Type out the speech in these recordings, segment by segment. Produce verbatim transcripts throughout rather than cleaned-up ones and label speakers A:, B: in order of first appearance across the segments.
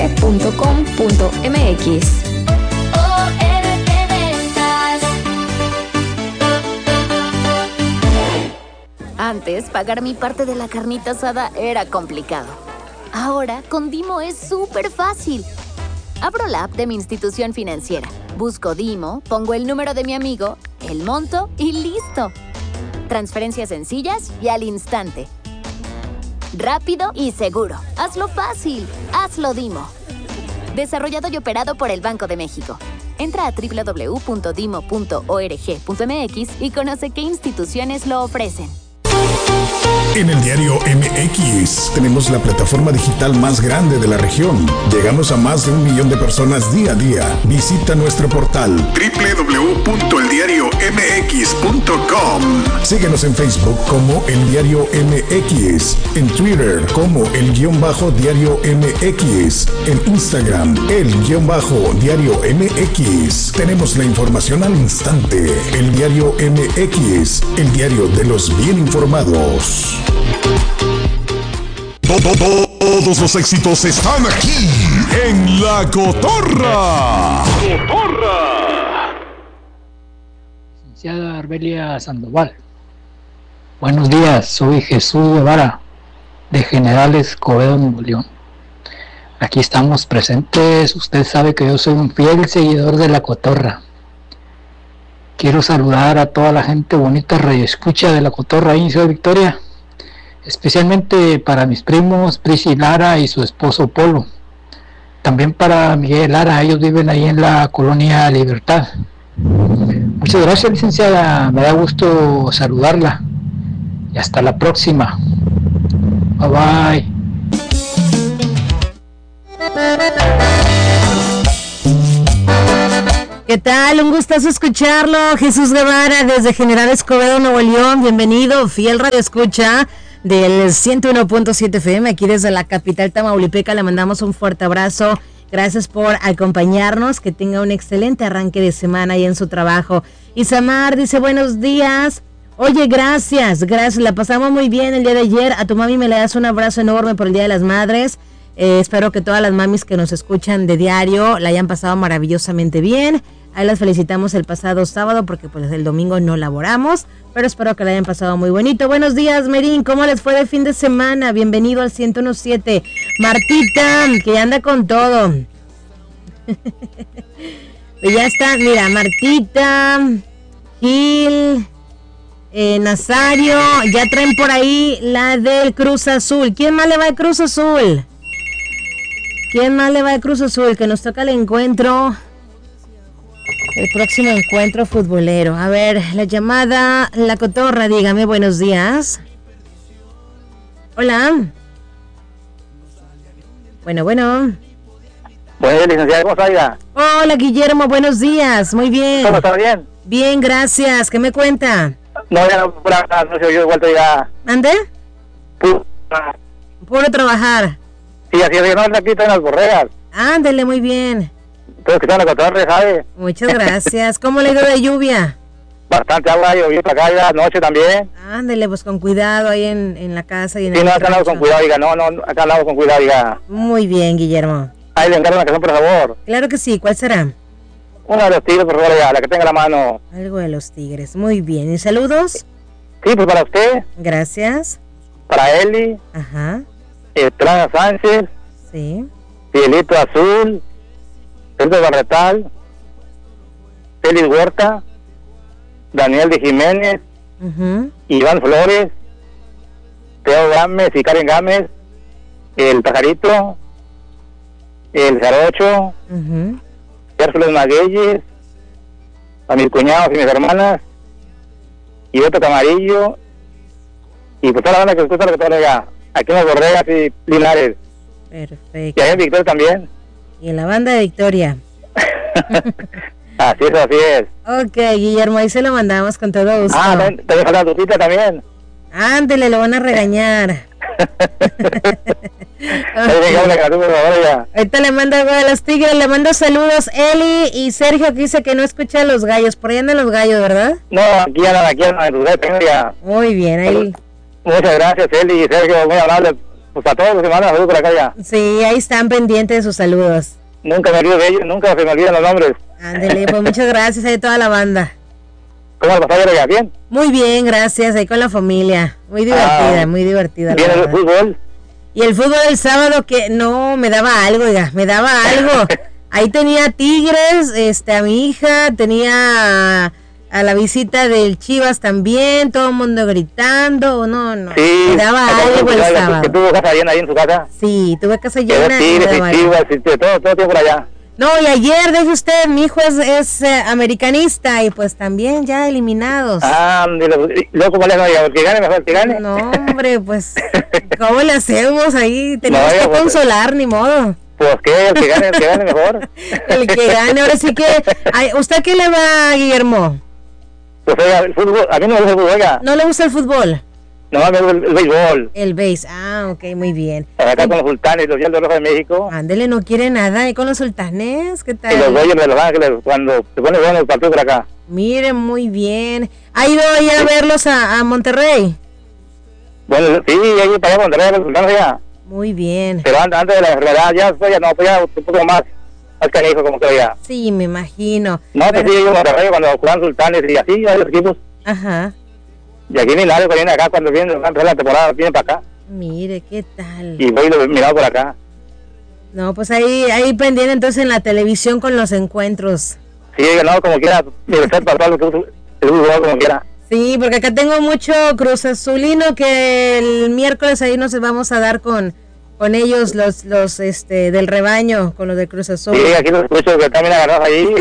A: punto com punto m x. Antes, pagar mi parte de la carnita asada era complicado. Ahora, con Dimo es súper fácil. Abro la app de mi institución financiera, busco Dimo, pongo el número de mi amigo, el monto y ¡listo! Transferencias sencillas y al instante. Rápido y seguro. Hazlo fácil. Hazlo Dimo. Desarrollado y operado por el Banco de México. Entra a doble u doble u doble u punto dimo punto org punto m x y conoce qué instituciones lo ofrecen.
B: En el diario M X tenemos la plataforma digital más grande de la región. Llegamos a más de un millón de personas día a día. Visita nuestro portal doble u doble u doble u punto el diario m x punto com. Síguenos en Facebook como El Diario M X, en Twitter como El Guión Bajo Diario M X, en Instagram El Guión Bajo Diario M X. Tenemos la información al instante. El Diario M X, el diario de los bien informados. Todos los éxitos están aquí en La Cotorra. Cotorra.
C: Licenciada Arbelia Sandoval. Buenos días, soy Jesús Guevara, de General Escobedo, Nuevo León. Aquí estamos presentes. Usted sabe que yo soy un fiel seguidor de La Cotorra. Quiero saludar a toda la gente bonita radioescucha de La Cotorra ahí en Ciudad Victoria, especialmente para mis primos Prisi Lara y su esposo Polo, también para Miguel Lara, ellos viven ahí en la colonia Libertad. Muchas gracias, licenciada, me da gusto saludarla y hasta la próxima. Bye bye.
D: ¿Qué tal? Un gustazo escucharlo. Jesús Guevara desde General Escobedo, Nuevo León. Bienvenido, fiel radio escucha del ciento uno punto siete F M, aquí desde la capital tamaulipeca. Le mandamos un fuerte abrazo. Gracias por acompañarnos. Que tenga un excelente arranque de semana ahí en su trabajo. Isamar dice buenos días. Oye, gracias, gracias. La pasamos muy bien el día de ayer. A tu mami me le das un abrazo enorme por el Día de las Madres. Eh, espero que todas las mamis que nos escuchan de diario la hayan pasado maravillosamente bien. Ahí las felicitamos el pasado sábado porque pues el domingo no laboramos, pero espero que la hayan pasado muy bonito. Buenos días, Merín, ¿cómo les fue de fin de semana? Bienvenido al ciento uno punto siete. Martita, que ya anda con todo. Ya está, mira, Martita, Gil, eh, Nazario, ya traen por ahí la del Cruz Azul. ¿Quién más le va al Cruz Azul? ¿Quién más le va al Cruz Azul? Que nos toca el encuentro... El próximo encuentro futbolero. A ver, la llamada, La Cotorra, dígame, buenos días. Hola. Bueno, bueno.
E: Bueno, licenciada, ¿cómo está?
D: Hola, Guillermo, buenos días, muy bien.
E: ¿Cómo está? ¿Bien?
D: Bien, gracias, ¿qué me cuenta?
E: No, ya no, pura, no sé, yo de vuelta ya.
D: ¿Ande?
E: Puro,
D: Puro trabajar.
E: Sí, así es, no, aquí están las borregas.
D: Ándele, muy bien.
E: Todos que están en la Cotorra, ¿sabe?
D: Muchas gracias. ¿Cómo le ha ido de lluvia?
E: Bastante agua, llovió para acá, ya noche también.
D: Ándele, pues con cuidado ahí en, en la casa y en
E: sí,
D: el
E: no, acá andamos con cuidado, diga, no, no, acá andamos con cuidado, diga.
D: Muy bien, Guillermo.
E: Ahí le encargo una canción, por favor.
D: Claro que sí, ¿cuál será?
E: Una de los tigres, por favor, ya, la que tenga la mano.
D: Algo de los tigres, muy bien. ¿Y saludos?
E: Sí, pues para usted.
D: Gracias.
E: Para Eli.
D: Ajá.
E: Estrada Sánchez.
D: Sí.
E: Cielito Azul. Pedro Barretal, Félix Huerta, Daniel de Jiménez, uh-huh. Iván Flores, Teo Gámez y Karen Gámez, el Pajarito, el Jarocho, uh-huh. Hércules Magueyes, a mis cuñados y mis hermanas, y Beto Camarillo, y pues toda la banda que escucha lo que toda allá, aquí en las Borregas y Linares.
D: Perfecto.
E: Y ahí en Victoria también.
D: Y en la banda de Victoria.
E: Así es, así es.
D: Ok, Guillermo, ahí se lo mandamos con todo gusto.
E: Ah, también, también falta tu cita también.
D: Ándele, lo van a regañar. Ahorita le mando algo de los tigres, le mando saludos Eli y Sergio, que dice que no escucha a los gallos. Por ahí andan los gallos, ¿verdad?
E: No, aquí andan, aquí andan los gallos. Ya.
D: Muy bien, ahí.
E: Muchas gracias, Eli y Sergio, muy amables. pues a todos los que mandan saludos por acá ya.
D: Sí, ahí están pendientes de sus saludos.
E: Nunca me olvido de ellos, nunca se me olvidan los nombres.
D: Ándele, pues muchas gracias ahí a toda la banda.
E: ¿Cómo la pasaron ya? ¿Bien?
D: Muy bien, gracias, ahí con la familia. Muy divertida, ah, muy divertida.
E: ¿Bien el fútbol?
D: Y el fútbol del sábado que no, me daba algo, ya, me daba algo. Ahí tenía Tigres, este, a mi hija, tenía a, a la visita del Chivas también, todo el mundo gritando, no, no,
E: sí,
D: me daba algo el sábado.
E: ¿Que tuvo casa llena ahí en su casa?
D: Sí, tuve casa llena.
E: Tigres y Chivas, y todo, todo tiempo por allá.
D: No, y ayer, deje usted, mi hijo es, es eh, americanista y pues también ya eliminados.
E: Ah, loco, vale, no, que gane mejor, que gane.
D: No, hombre, pues, ¿cómo le hacemos ahí? Tenemos no, que pues, consolar, ni modo.
E: Pues qué, el que gane, el que gane mejor.
D: El que gane, ahora sí que... Ay, ¿usted qué le va, Guillermo?
E: Pues oiga, el fútbol, a mí no me gusta el fútbol, oiga.
D: ¿No le gusta el fútbol?
E: No, me gusta el, el béisbol.
D: El béis, ah, ok, muy bien.
E: Acá con los sultanes, los Diablos Rojos de México.
D: Ándele, no quiere nada, ¿y con los sultanes? ¿Qué tal?
E: Y los Dodgers de Los Ángeles, cuando se pone bueno el partido por acá.
D: Mire, muy bien. ¿Ha ido ya a verlos a, a Monterrey?
E: Bueno, sí, ahí para allá Monterrey, los sultanes ya.
D: Muy bien.
E: Pero antes, antes de la enfermedad, ya, pues, ya no, pues ya un poco más, más canijo, como que ya.
D: Sí, me imagino.
E: No, pero... pues sí, yo en Monterrey cuando juegan sultanes y así, hay los equipos.
D: Ajá.
E: Y aquí en Hilario, que viene acá, cuando viene la temporada, viene para acá.
D: Mire, ¿qué tal?
E: Y voy lo mirado por acá.
D: No, pues ahí, ahí pendiente entonces en la televisión con los encuentros.
E: Sí, no, como quiera, mi respeto para todo lo que el fútbol, como quiera.
D: Sí, porque acá tengo mucho Cruz Azulino que el miércoles ahí nos vamos a dar con, con ellos, los los este del rebaño, con los de Cruz Azul.
E: Sí, aquí los escucho que también agarrados ahí.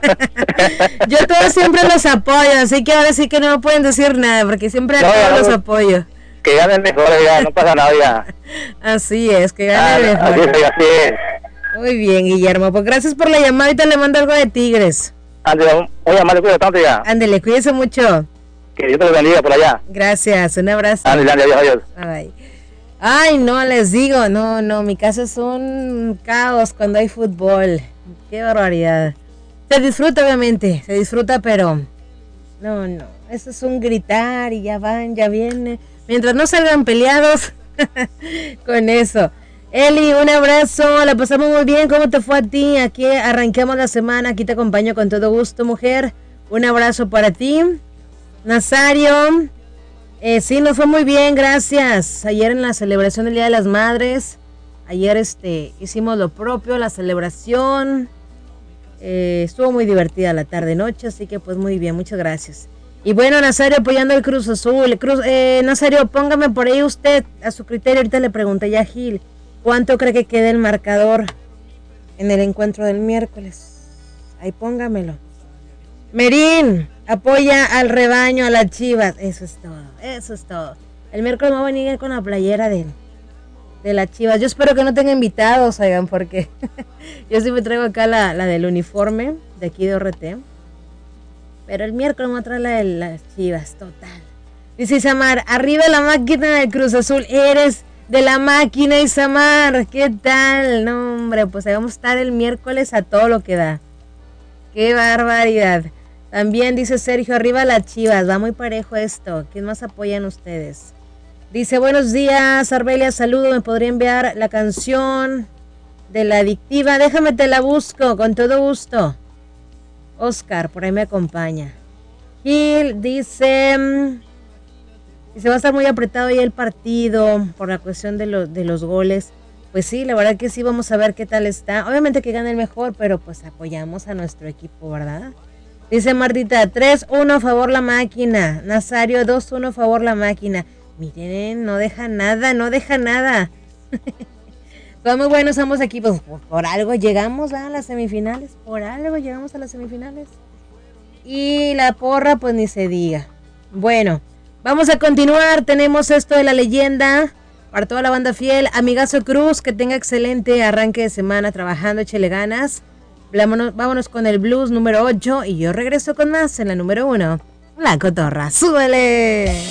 D: Yo todos siempre los apoyo, así que ahora sí que no me pueden decir nada, porque siempre a
E: no,
D: todos
E: no,
D: los apoyo.
E: Que ganen mejor, ya, no pasa nada ya.
D: Así es, que ganen
E: ah,
D: mejor.
E: Así es, así es.
D: Muy bien, Guillermo, pues gracias por la llamada, ahorita le mando algo de Tigres.
E: Ándale, oye, más le cuido tanto ya.
D: Ándale, cuídese mucho.
E: Que Dios te lo bendiga por allá.
D: Gracias, un abrazo.
E: Ándale, adiós, adiós.
D: Ay. Ay, no, les digo, no, no, mi casa es un caos cuando hay fútbol. Qué barbaridad. Se disfruta, obviamente, se disfruta, pero no, no, eso es un gritar y ya van, ya viene. Mientras no salgan peleados con eso. Eli, un abrazo, la pasamos muy bien, ¿cómo te fue a ti? Aquí arranquemos la semana, aquí te acompaño con todo gusto, mujer. Un abrazo para ti. Nazario, eh, sí, nos fue muy bien, gracias. Ayer en la celebración del Día de las Madres, ayer este hicimos lo propio, la celebración, eh, estuvo muy divertida la tarde-noche, así que pues muy bien, muchas gracias. Y bueno, Nazario apoyando el Cruz Azul. Cruz, eh, Nazario, póngame por ahí usted, a su criterio, ahorita le pregunté ya a Gil, ¿cuánto cree que quede el marcador en el encuentro del miércoles? Ahí póngamelo. Merín, apoya al rebaño, a las Chivas. Eso es todo, eso es todo. El miércoles me voy a venir con la playera de, de las Chivas. Yo espero que no tenga invitados, oigan, porque yo sí me traigo acá la, la del uniforme de aquí de O R T. Pero el miércoles me voy a traer la de las Chivas, total. Dice Isamar, arriba la máquina del Cruz Azul. Eres de la máquina, Isamar. ¿Qué tal? No, hombre, pues ahí vamos a estar el miércoles a todo lo que da. Qué barbaridad. También dice Sergio, arriba las Chivas, va muy parejo esto. ¿Quién más apoyan ustedes? Dice, buenos días, Arbelia, saludo, ¿me podría enviar la canción de La Adictiva? Déjame, te la busco, con todo gusto. Oscar, por ahí me acompaña. Gil dice, dice, va a estar muy apretado ya el partido por la cuestión de, lo, de los goles. Pues sí, la verdad que sí, vamos a ver qué tal está. Obviamente que gane el mejor, pero pues apoyamos a nuestro equipo, ¿verdad? Dice Martita, tres uno a favor la máquina. Nazario, dos uno a favor la máquina. Miren, no deja nada, no deja nada. Todos muy buenos somos aquí, pues por, por algo llegamos a las semifinales, por algo llegamos a las semifinales. Y la porra, pues ni se diga. Bueno, vamos a continuar, tenemos esto de la leyenda. Para toda la banda fiel, amigazo Cruz, que tenga excelente arranque de semana trabajando, échele ganas. Vámonos, vámonos con el blues número ocho y yo regreso con más en la número uno. La Cotorra, ¡súbele!